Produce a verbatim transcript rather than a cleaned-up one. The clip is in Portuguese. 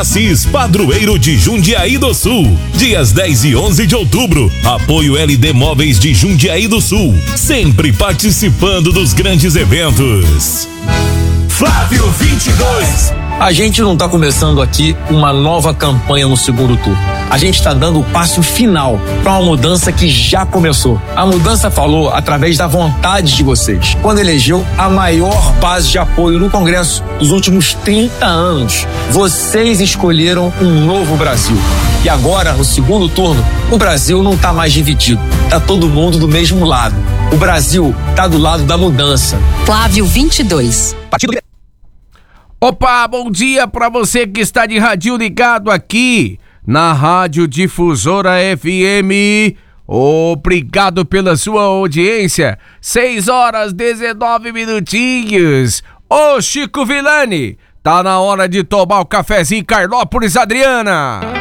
Assis, padroeiro de Jundiaí do Sul. Dias dez e onze de outubro. Apoio L D Móveis de Jundiaí do Sul. Sempre participando dos grandes eventos. Flávio vinte e dois. A gente não está começando aqui uma nova campanha no segundo turno. A gente está dando o passo final para uma mudança que já começou. A mudança falou através da vontade de vocês, quando elegeu a maior base de apoio no Congresso dos últimos trinta anos. Vocês escolheram um novo Brasil. E agora, no segundo turno, o Brasil não está mais dividido. Está todo mundo do mesmo lado. O Brasil está do lado da mudança. Flávio vinte e dois. Partido. Opa, bom dia para você que está de radinho ligado aqui na Rádio Difusora F M. Obrigado pela sua audiência. seis horas dezenove minutinhos. Ô Chico Villani, tá na hora de tomar o cafezinho Carlópolis, Adriana.